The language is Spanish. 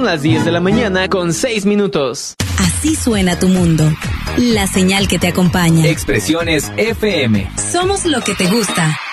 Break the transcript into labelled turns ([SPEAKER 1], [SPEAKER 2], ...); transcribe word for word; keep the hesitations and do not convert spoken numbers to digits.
[SPEAKER 1] las diez de la mañana con seis minutos.
[SPEAKER 2] Así suena tu mundo. La señal que te acompaña.
[SPEAKER 3] Expresiones F M.
[SPEAKER 2] Somos lo que te gusta.